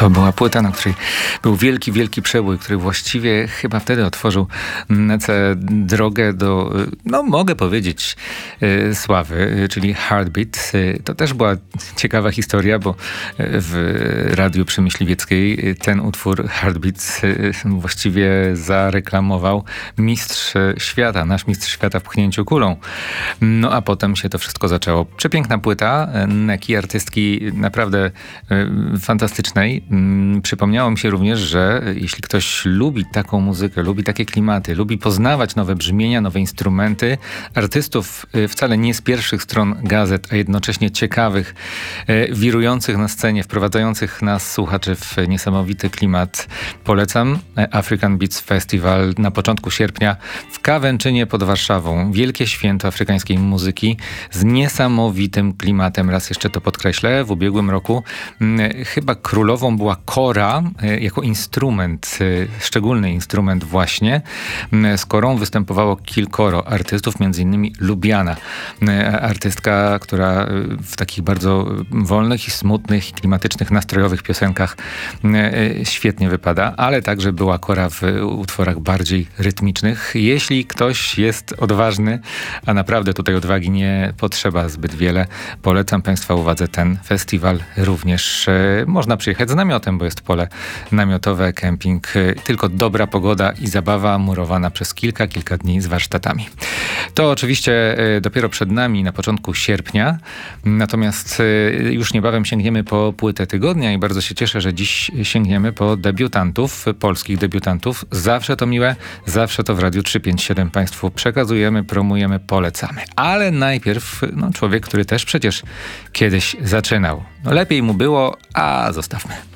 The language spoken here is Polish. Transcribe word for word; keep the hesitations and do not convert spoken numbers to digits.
To była płyta, na której był wielki, wielki przebój, który właściwie chyba wtedy otworzył Necę drogę do, no mogę powiedzieć, sławy, czyli Heartbeat. To też była ciekawa historia, bo w Radiu przy Myśliwieckiej ten utwór Heartbeat właściwie zareklamował mistrz świata, nasz mistrz świata w pchnięciu kulą. No a potem się to wszystko zaczęło. Przepiękna płyta, Neki, artystki naprawdę fantastycznej. Przypomniało mi się również, że jeśli ktoś lubi taką muzykę, lubi takie klimaty, lubi poznawać nowe brzmienia, nowe instrumenty, artystów wcale nie z pierwszych stron gazet, a jednocześnie ciekawych, wirujących na scenie, wprowadzających nas, słuchaczy, w niesamowity klimat, polecam African Beats Festival na początku sierpnia w Kawęczynie pod Warszawą. Wielkie święto afrykańskiej muzyki z niesamowitym klimatem. Raz jeszcze to podkreślę. W ubiegłym roku chyba królową była kora jako instrument, szczególny instrument właśnie. Z korą występowało kilkoro artystów, między innymi Lubiana. Artystka, która w takich bardzo wolnych i smutnych, i klimatycznych, nastrojowych piosenkach świetnie wypada, ale także była kora w utworach bardziej rytmicznych. Jeśli ktoś jest odważny, a naprawdę tutaj odwagi nie potrzeba zbyt wiele, polecam Państwa uwadze ten festiwal. Również można przyjechać z namiotem, bo jest pole namiotowe, kemping, tylko dobra pogoda i zabawa murowana przez kilka, kilka dni z warsztatami. To oczywiście dopiero przed nami na początku sierpnia, natomiast już niebawem sięgniemy po płytę tygodnia i bardzo się cieszę, że dziś sięgniemy po debiutantów, polskich debiutantów. Zawsze to miłe, zawsze to w Radiu trzysta pięćdziesiąt siedem Państwu przekazujemy, promujemy, polecamy. Ale najpierw no, człowiek, który też przecież kiedyś zaczynał. No, lepiej mu było, a zostawmy.